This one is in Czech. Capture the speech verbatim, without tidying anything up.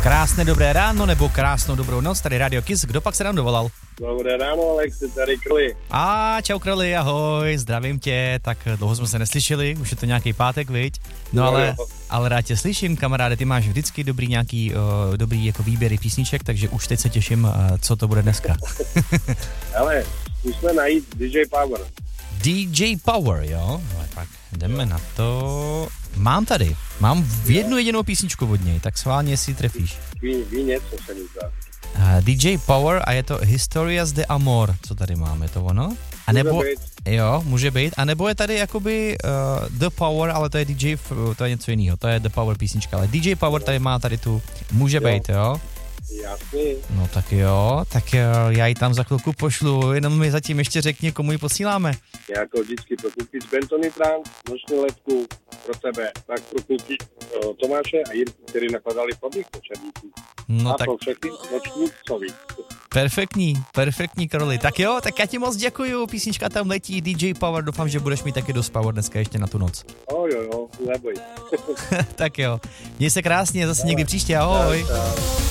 Krásné dobré ráno nebo krásnou dobrou noc, tady Radio Kiss, kdo pak se nám dovolal? Dobré ráno, Alex, tady Kroli. A čau Kroli, ahoj, zdravím tě, tak dlouho jsme se neslyšeli, už je to nějaký pátek, viď? No, no ale, ale rád tě slyším, kamaráde, ty máš vždycky dobrý nějaký, uh, dobrý jako výběry písniček, takže už teď se těším, uh, co to bude dneska. Ale musíme najít D J Power. D J Power, jo? No, tak jdeme na to. Mám tady, mám v jednu jedinou písničku od něj, tak sválně si trefíš. Ví, ví něco se mi zdá. Uh, D J Power a je to Historias de Amor, co tady máme, to ono? A nebo, může být. Jo, může být, a nebo je tady jakoby uh, The Power, ale to je D J, to je něco jiného, to je The Power písnička, ale D J Power tady má tady tu, může jo. být, jo? Jasný. No tak jo, tak jo, já ji tam za chvilku pošlu, jenom mi zatím ještě řekni, komu ji posíláme. Jako vždycky pro kluky z Bentony Trunk, noční letku pro tebe, tak pro kluky uh, Tomáše a Jirku, který nakladali fabrik po Černíku. No a tak... pro všechny noční coví. Perfektní, perfektní Kroli. Tak jo, tak já ti moc děkuju, písnička tam letí, D J Power, doufám, že budeš mít taky dost power dneska ještě na tu noc. O jo, jo, neboj. Tak jo, měj se krásně, zase někdy příště, ahoj. Čau, čau.